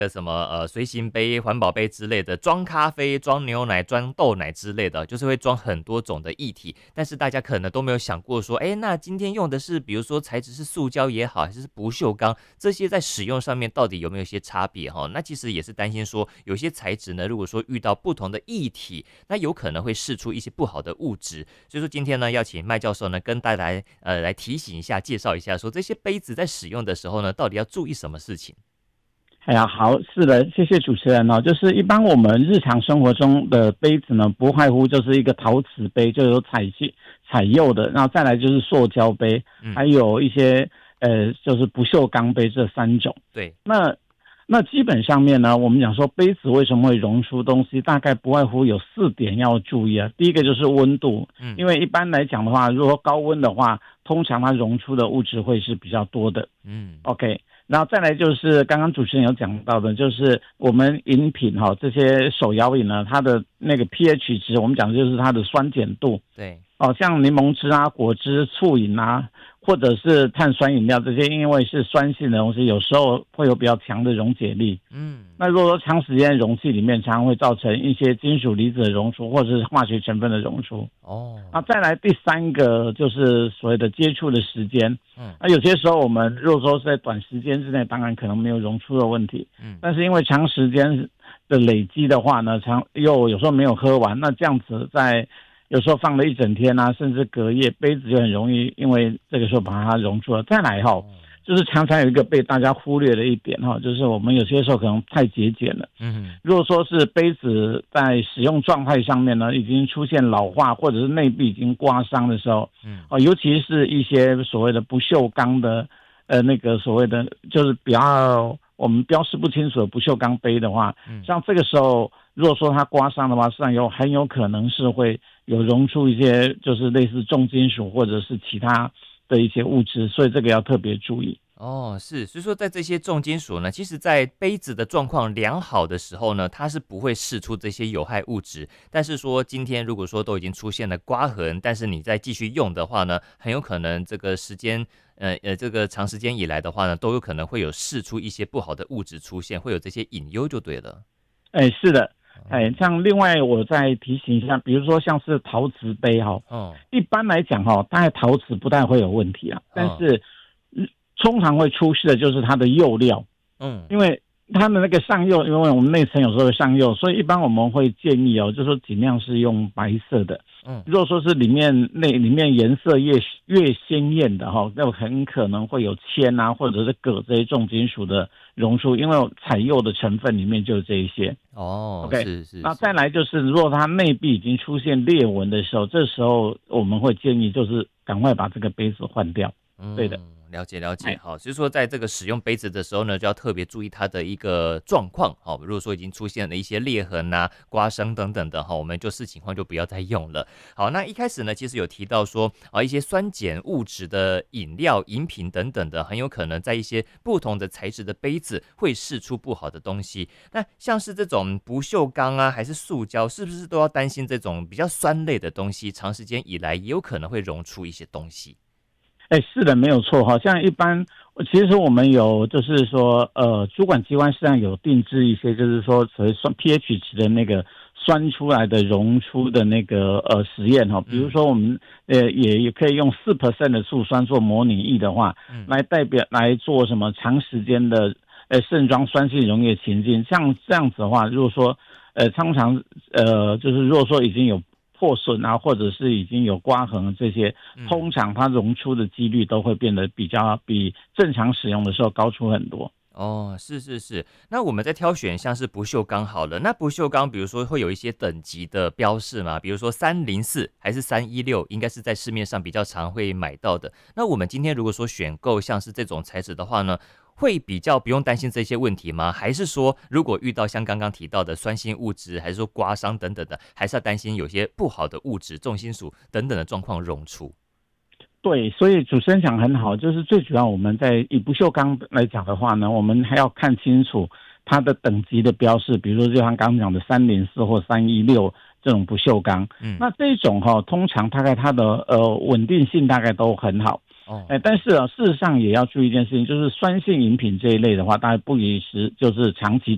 什么随行杯、环保杯之类的，装咖啡、装牛奶、装豆奶之类的，就是会装很多种的液体。但是大家可能都没有想过说，哎，那今天用的是，比如说材质是塑胶也好，还是不锈钢，这些在使用上面到底有没有一些差别哈？那其实也是担心说，有些材质呢，如果说遇到不同的液体，那有可能会释出一些不好的物质。所以说今天呢，要请麦教授呢跟大家来提醒一下、介绍一下，说这些杯子在使用的时候呢，到底要注意什么事情。 哎呀，好，是的，谢谢主持人哦。就是一般我们日常生活中的杯子呢，不外乎就是一个陶瓷杯，就有彩釉的，然后再来就是塑胶杯，还有一些就是不锈钢杯这三种。 对， 那基本上面呢，我们讲说杯子为什么会溶出东西，大概不外乎有4点要注意啊。第一个就是温度，因为一般来讲的话，如果高温的话，通常它溶出的物质会是比较多的。OK。然后再来就是刚刚主持人有讲到的，就是我们饮品这些手摇饮呢，它的那个 pH 值，我们讲的就是它的酸碱度。 对， 像柠檬汁啊、果汁、醋饮啊，或者是碳酸饮料这些，因为是酸性的东西，有时候会有比较强的溶解力。那如果说长时间容器里面，常常会造成一些金属离子的溶出，或者是化学成分的溶出。那再来第三个就是所谓的接触的时间。那有些时候我们如果说是在短时间之内，当然可能没有溶出的问题。但是因为长时间的累积的话呢，有时候没有喝完，那这样子在有时候放了一整天啊，甚至隔夜，杯子就很容易因为这个时候把它溶出了。再来就是常常有一个被大家忽略的一点就是我们有些时候可能太节俭了。如果说是杯子在使用状态上面呢，已经出现老化或者是内壁已经刮伤的时候，尤其是一些所谓的不锈钢的那个所谓的就是比较我们标示不清楚的不锈钢杯的话，像这个时候如果说它刮伤的话，实际上很有可能是会有溶出一些就是类似重金属或者是其他的一些物质，所以这个要特别注意。 是，所以说在这些重金属呢，其实在杯子的状况良好的时候呢，它是不会释出这些有害物质。但是说今天如果说都已经出现了刮痕，但是你再继续用的话呢，很有可能这个时间，这个长时间以来的话呢，都有可能会有释出一些不好的物质出现，会有这些隐忧就对了。 是的。像另外我再提醒一下，比如说像是陶瓷杯一般来讲大概陶瓷不太会有问题啊，但是通常会出事的就是它的釉料。因为它的那个上釉，因为我们内层有时候会上釉，所以一般我们会建议就是说尽量是用白色的。如果说是里面颜色越鲜艳的那很可能会有铅啊或者是铬这些重金属的溶出，因为彩釉的成分里面就有这一些。OK， 那再来就是如果它内壁已经出现裂纹的时候，这时候我们会建议就是赶快把这个杯子换掉。对的。 了解。好，所以说在这个使用杯子的时候呢，就要特别注意它的一个状况。如果说已经出现了一些裂痕啊、刮伤等等的我们就视情况就不要再用了。好，那一开始呢，其实有提到说一些酸碱物质的饮料、饮品等等的，很有可能在一些不同的材质的杯子会释出不好的东西。那像是这种不锈钢啊，还是塑胶，是不是都要担心这种比较酸类的东西，长时间以来也有可能会溶出一些东西？ 是的，没有错像一般，其实我们有就是说，主管机关实际上有定制一些，就是说所谓pH 值的那个酸出来的溶出的那个实验比如说我们也可以用4% 的醋酸做模拟液的话，来做什么长时间的盛装酸性溶液情境，像这样子的话，如果说通常就是如果说已经有破损啊，或者是已经有刮痕这些，通常它溶出的几率都会变得比正常使用的时候高出很多。 是。那我们在挑选像是不锈钢好了，那不锈钢比如说会有一些等级的标示嘛，比如说304还是316，应该是在市面上比较常会买到的。那我们今天如果说选购像是这种材质的话呢，会比较不用担心这些问题吗？还是说如果遇到像刚刚提到的酸性物质，还是说刮伤等等的，还是要担心有些不好的物质、重金属等等的状况溶出？ 对，所以主持人讲很好，就是最主要我们在以不锈钢来讲的话呢，我们还要看清楚它的等级的标示，比如说就像刚刚讲的304或316这种不锈钢，那这种通常大概它的稳定性大概都很好。但是事实上也要注意一件事情，就是酸性饮品这一类的话，大概不宜就是长期